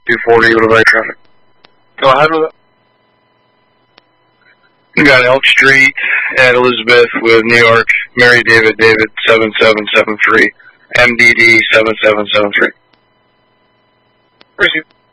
240, what about traffic? Go ahead with it. We got Elk Street at Elizabeth with New York, Mary David 7773, MDD 7773. Receive.